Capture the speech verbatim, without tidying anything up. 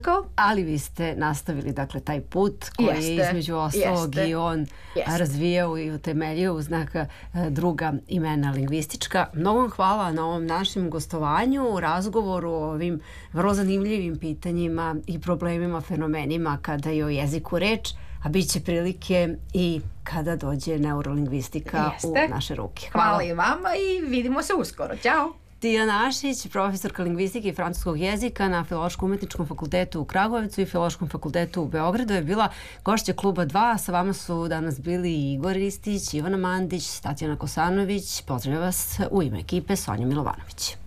Ali vi ste nastavili, dakle, taj put koji Jeste, je između ostalog jeste, i on jeste. razvijao i utemeljio uz neka druga imena lingvistička. Mnogo vam hvala na ovom našem gostovanju, razgovoru o ovim vrlo zanimljivim pitanjima i problemima, fenomenima kada je o jeziku reč, a bit će prilike i kada dođe neurolingvistika Jeste. u naše ruke. Hvala. Hvala i vama i vidimo se uskoro. Ćao! Tijana Ašić, profesorka lingvistike i francuskog jezika na Filološko-umetničkom fakultetu u Kragujevcu i Filološkom fakultetu u Beogradu, je bila gošća Kluba dva. Sa vama su danas bili Igor Ristić, Ivana Mandić, Tatjana Kosanović. Pozdravljam vas u ime ekipe Sonja Milovanović.